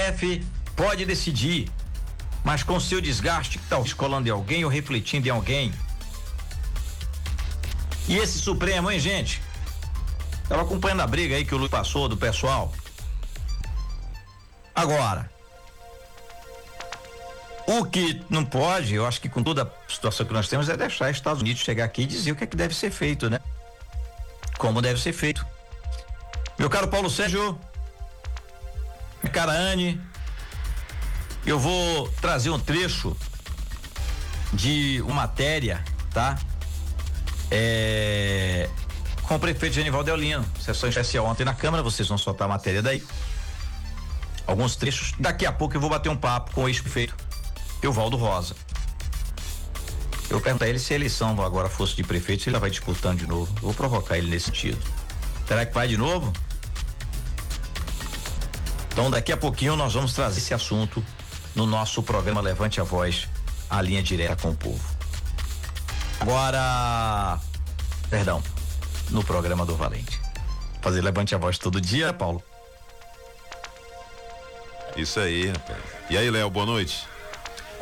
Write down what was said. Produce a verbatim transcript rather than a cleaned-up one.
F pode decidir, mas com seu desgaste, que tá escolando em alguém ou refletindo em alguém. E esse Supremo, hein, gente? Tava acompanhando a briga aí que o Lula passou do pessoal. Agora, o que não pode, eu acho que com toda a situação que nós temos, é deixar os Estados Unidos chegar aqui e dizer o que é que deve ser feito, né? Como deve ser feito. Meu caro Paulo Sérgio, minha cara Anne, eu vou trazer um trecho de uma matéria, tá? É, com o prefeito Genivaldo Eulino, sessão especial ontem na Câmara, vocês vão soltar a matéria daí. Alguns trechos. Daqui a pouco eu vou bater um papo com o ex-prefeito Evaldo Rosa. Eu perguntei a ele se a eleição agora fosse de prefeito, se ele vai disputando de novo. Eu vou provocar ele nesse sentido. Será que vai de novo? Então daqui a pouquinho nós vamos trazer esse assunto no nosso programa Levante a Voz, a linha direta com o povo. Agora, perdão, no programa do Valente. Fazer Levante a Voz todo dia, Paulo? Isso aí, rapaz. E aí, Léo, boa noite.